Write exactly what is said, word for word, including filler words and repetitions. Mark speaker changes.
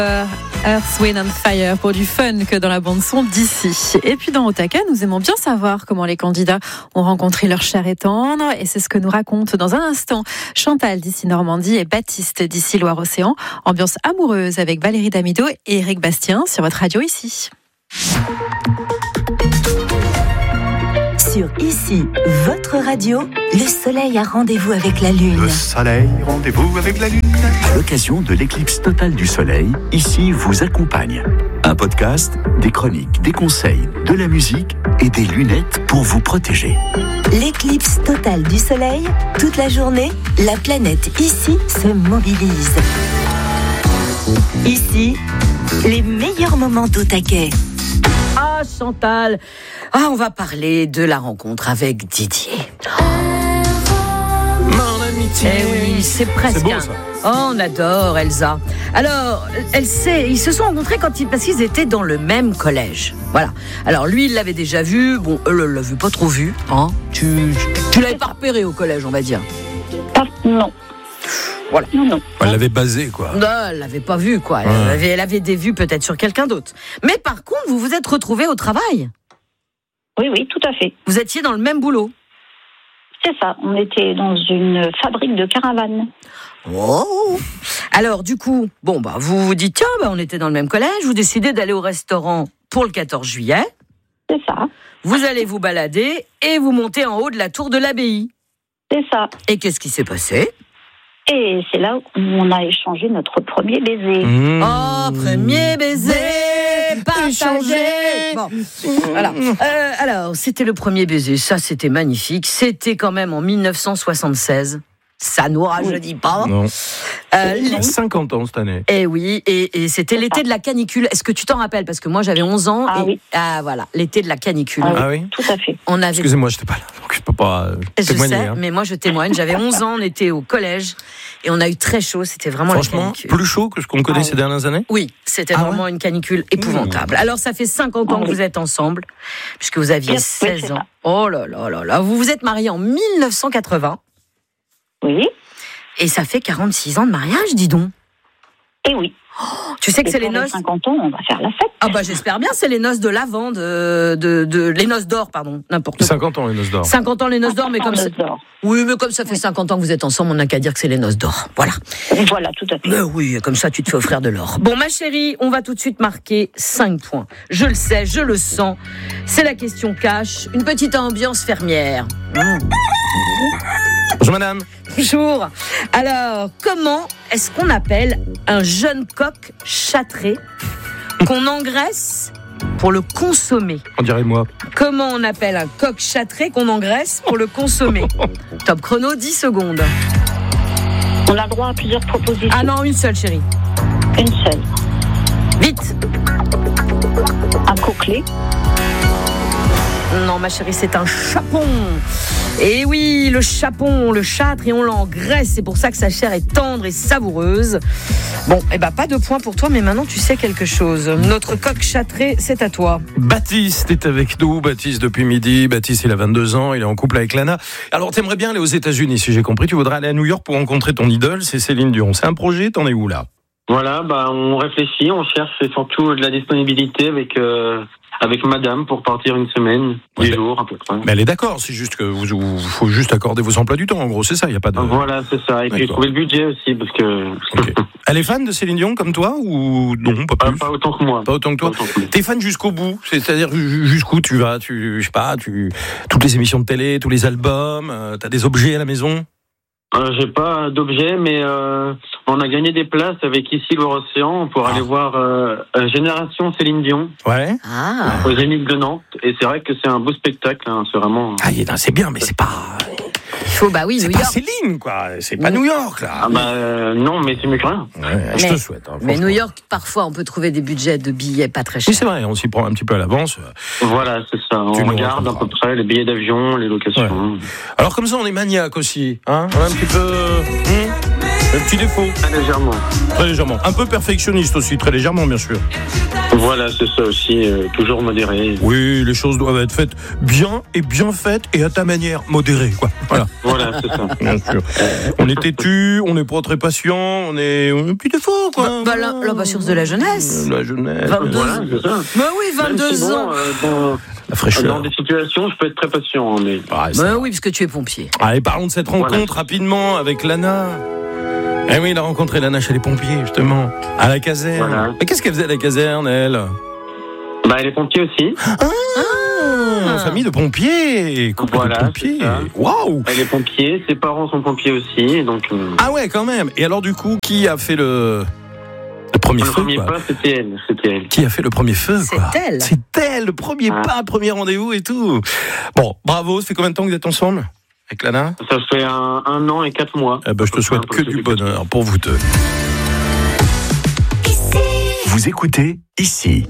Speaker 1: Euh, Earth, Wind and Fire pour du fun que dans la bande-son d'ici. Et puis dans Otaka, nous aimons bien savoir comment les candidats ont rencontré leur chair et tendre. Et c'est ce que nous raconte dans un instant Chantal d'ici Normandie et Baptiste d'ici Loire-Océan. Ambiance amoureuse avec Valérie Damido et Eric Bastien sur votre radio ici.
Speaker 2: Sur Ici, votre radio, le soleil a rendez-vous avec la lune.
Speaker 3: Le soleil, rendez-vous avec la lune.
Speaker 4: À l'occasion de l'éclipse totale du soleil, Ici vous accompagne. Un podcast, des chroniques, des conseils, de la musique et des lunettes pour vous protéger.
Speaker 2: L'éclipse totale du soleil, toute la journée, la planète Ici se mobilise. Ici, les meilleurs moments d'Otaka.
Speaker 5: Ah, Chantal, ah, on va parler de la rencontre avec Didier.
Speaker 3: Mon amitié.
Speaker 5: Eh oui, c'est presque.
Speaker 3: C'est beau,
Speaker 5: un...
Speaker 3: ça.
Speaker 5: Oh, on adore Elsa. Alors, elle sait, ils se sont rencontrés quand ils, parce qu'ils étaient dans le même collège. Voilà. Alors lui, il l'avait déjà vu. Bon, elle ne l'avait pas trop vu. Hein. Tu, tu, tu l'avais pas repéré au collège, on va dire.
Speaker 6: Ah, non.
Speaker 5: Voilà.
Speaker 6: Non, non.
Speaker 3: Elle l'avait basé, quoi.
Speaker 5: Non, elle l'avait pas vu, quoi. Elle,
Speaker 3: Ouais.
Speaker 5: avait, elle avait des vues peut-être sur quelqu'un d'autre. Mais par contre, vous vous êtes retrouvés au travail.
Speaker 6: Oui, oui, tout à fait.
Speaker 5: Vous étiez dans le même boulot.
Speaker 6: C'est ça. On était dans une fabrique de caravanes.
Speaker 5: Oh. Alors, du coup, bon, bah, vous vous dites, tiens, bah, on était dans le même collège, vous décidez d'aller au restaurant pour le quatorze juillet,
Speaker 6: C'est ça.
Speaker 5: vous allez vous balader et vous montez en haut de la tour de l'abbaye.
Speaker 6: C'est ça.
Speaker 5: Et qu'est-ce qui s'est passé ?
Speaker 6: Et c'est là où on a échangé notre premier baiser.
Speaker 3: Mmh.
Speaker 5: Oh, premier baiser partagé. Bon, voilà. Euh, alors, c'était le premier baiser, ça c'était magnifique. C'était quand même en dix-neuf cent soixante-seize. Ça nous rajeunit pas.
Speaker 3: Non.
Speaker 5: Euh,
Speaker 3: Il a cinquante ans cette année.
Speaker 5: Eh oui, et, et c'était l'été de la canicule. Est-ce que tu t'en rappelles ? Parce que moi j'avais onze ans.
Speaker 6: Ah
Speaker 5: et,
Speaker 6: oui.
Speaker 5: Ah voilà, l'été de la canicule.
Speaker 6: Ah
Speaker 3: Ah oui.
Speaker 6: Tout à fait.
Speaker 5: On avait.
Speaker 3: Excusez-moi, j'étais pas là, donc je peux pas euh,
Speaker 5: Je
Speaker 3: témoigner.
Speaker 5: sais,
Speaker 3: hein.
Speaker 5: mais moi je témoigne. J'avais onze ans, on était au collège et on a eu très chaud. C'était vraiment
Speaker 3: Franchement,
Speaker 5: la canicule.
Speaker 3: plus chaud que ce qu'on connaît
Speaker 6: Ah
Speaker 3: ces
Speaker 6: oui.
Speaker 3: dernières années.
Speaker 5: Oui, c'était
Speaker 3: Ah
Speaker 5: vraiment une canicule épouvantable. Alors ça fait cinquante ans
Speaker 6: Ah
Speaker 5: que
Speaker 6: oui.
Speaker 5: vous êtes ensemble, puisque vous aviez
Speaker 6: Oui, oui,
Speaker 5: seize
Speaker 6: c'est
Speaker 5: ans.
Speaker 6: ça.
Speaker 5: Oh là là là là. Vous vous êtes mariés en dix-neuf cent quatre-vingts
Speaker 6: Oui.
Speaker 5: et ça fait quarante-six ans de mariage, dis donc.
Speaker 6: Et oui.
Speaker 5: Tu sais que
Speaker 6: Et
Speaker 5: c'est les
Speaker 6: pour les
Speaker 5: noces.
Speaker 6: cinquante ans, on va faire la fête.
Speaker 5: Ah bah j'espère bien, c'est les noces de l'Avent, de, de, de les noces d'or, pardon, n'importe quoi.
Speaker 3: cinquante ans les noces d'or.
Speaker 5: cinquante ans les noces d'or, mais comme
Speaker 6: On
Speaker 5: ça...
Speaker 6: adore.
Speaker 5: Oui, mais comme ça fait cinquante ans que vous êtes ensemble, on n'a qu'à dire que c'est les noces d'or. Voilà.
Speaker 6: Voilà, tout à fait.
Speaker 5: Mais oui, comme ça tu te fais offrir de l'or. Bon, ma chérie, on va tout de suite marquer cinq points. Je le sais, je le sens. C'est la question cash, une petite ambiance fermière. Mmh.
Speaker 3: Bonjour madame.
Speaker 5: Bonjour. Alors, comment est-ce qu'on appelle un jeune coq châtré qu'on engraisse pour le consommer ?
Speaker 3: On dirait moi.
Speaker 5: Comment on appelle un coq châtré qu'on engraisse pour le consommer ? Top chrono, dix secondes.
Speaker 6: On a le droit à plusieurs propositions.
Speaker 5: Ah non, une seule, chérie.
Speaker 6: Une seule.
Speaker 5: Vite.
Speaker 6: Un coquelet.
Speaker 5: Non, ma chérie, c'est un chapon. Et oui, le chapon, le châtre, et on l'engraisse. C'est pour ça que sa chair est tendre et savoureuse. Bon, eh ben, pas de point pour toi, mais maintenant tu sais quelque chose. Notre coq châtré, c'est à toi.
Speaker 3: Baptiste est avec nous. Baptiste depuis midi. Baptiste, il a vingt-deux ans. Il est en couple avec Lana. Alors, t'aimerais bien aller aux États-Unis, si j'ai compris. Tu voudrais aller à New York pour rencontrer ton idole, c'est Céline Dion. C'est un projet. T'en es où là ?
Speaker 7: Voilà, bah on réfléchit, on cherche surtout de la disponibilité avec euh, avec madame pour partir une semaine,
Speaker 3: Ouais,
Speaker 7: dix
Speaker 3: mais-
Speaker 7: jours à peu près.
Speaker 3: Mais elle est d'accord. C'est juste que vous, vous faut juste accorder vos emplois du temps. En gros, c'est ça. Il y a pas de.
Speaker 7: Voilà, c'est ça. Et puis
Speaker 3: D'accord.
Speaker 7: trouver le budget aussi, parce que
Speaker 3: Ok. Elle est fan de Céline Dion comme toi ou non, pas
Speaker 7: pas,
Speaker 3: plus.
Speaker 7: pas autant que moi.
Speaker 3: Pas autant que toi.
Speaker 7: Pas autant que moi.
Speaker 3: T'es fan jusqu'au bout, c'est-à-dire ju- jusqu'où tu vas, tu, je sais pas, tu, toutes les émissions de télé, tous les albums, euh, t'as des objets à la maison.
Speaker 7: Euh, J'ai pas d'objet, mais euh, on a gagné des places avec ici Loire-Océan pour
Speaker 3: Ah.
Speaker 7: aller voir euh, euh, Génération Céline Dion
Speaker 3: Ouais.
Speaker 5: Ah.
Speaker 7: au Zénith de Nantes. Et c'est vrai que c'est un beau spectacle, hein, c'est vraiment.
Speaker 3: Ah, y est- c'est bien, mais c'est pas,
Speaker 5: Il faut, bah oui,
Speaker 3: c'est
Speaker 5: New
Speaker 3: pas
Speaker 5: York.
Speaker 3: Céline, quoi. C'est pas
Speaker 5: Oui.
Speaker 3: New York, là.
Speaker 7: Ah bah euh, non, mais c'est mieux que rien.
Speaker 3: Ouais, je
Speaker 5: Mais-
Speaker 3: te souhaite. hein,
Speaker 5: Mais
Speaker 3: franchement.
Speaker 5: New York, parfois, on peut trouver des budgets de billets pas très
Speaker 3: Oui,
Speaker 5: chers.
Speaker 3: c'est vrai, on s'y prend un petit peu à l'avance.
Speaker 7: Voilà, c'est ça. On
Speaker 3: Tu nous
Speaker 7: regarde à
Speaker 3: raconteras.
Speaker 7: peu près les billets d'avion, les locations.
Speaker 3: Alors comme ça, on est maniaque aussi, hein. On a un petit peu. hmm Un petit défaut.
Speaker 7: Très légèrement.
Speaker 3: Très légèrement. Un peu perfectionniste aussi, très légèrement, bien sûr.
Speaker 7: Voilà, c'est ça aussi, euh, toujours modéré.
Speaker 3: Oui, les choses doivent être faites bien et bien faites et à ta manière, modérée, quoi. Voilà.
Speaker 7: Voilà, c'est ça.
Speaker 3: Bien sûr. On est têtu, on n'est pas très patient, on est, on est un petit défaut, quoi.
Speaker 5: Bah, bah, la- l'impatience de la jeunesse.
Speaker 3: La jeunesse.
Speaker 5: vingt-deux
Speaker 7: Voilà, c'est ça.
Speaker 5: Bah oui, vingt-deux
Speaker 7: Même si, bon,
Speaker 5: ans.
Speaker 7: euh, dans,
Speaker 3: La fraîcheur.
Speaker 7: dans des situations, je peux être très patient, mais
Speaker 3: Ah, c'est-
Speaker 5: Bah oui, parce que tu es pompier.
Speaker 3: Allez, parlons de cette rencontre
Speaker 7: Voilà.
Speaker 3: rapidement avec Lana. Eh oui, il a rencontré Lana chez les pompiers, justement, à la caserne.
Speaker 7: Voilà.
Speaker 3: Mais qu'est-ce qu'elle faisait à la caserne, elle?
Speaker 7: bah, elle est pompier aussi.
Speaker 3: Ah, famille de pompiers. Couple
Speaker 7: Voilà,
Speaker 3: de pompiers.
Speaker 7: c'est ça.
Speaker 3: Waouh.
Speaker 7: Elle est pompier, ses parents sont pompiers aussi, donc euh,
Speaker 3: Ah ouais, quand même. Et alors, du coup, qui a fait le, le premier
Speaker 7: le
Speaker 3: feu,
Speaker 7: premier
Speaker 3: quoi
Speaker 7: pas, c'était elle, c'était elle.
Speaker 3: Qui a fait le premier feu,
Speaker 5: C'est
Speaker 3: quoi
Speaker 5: elle.
Speaker 3: C'est elle, le premier
Speaker 7: Ah.
Speaker 3: pas, le premier rendez-vous et tout. Bon, bravo. Ça fait combien de temps que vous êtes ensemble avec Lana?
Speaker 7: Ça fait un, un an et quatre mois.
Speaker 3: Eh ben, je te souhaite que du bonheur pour vous deux.
Speaker 4: Vous écoutez ici.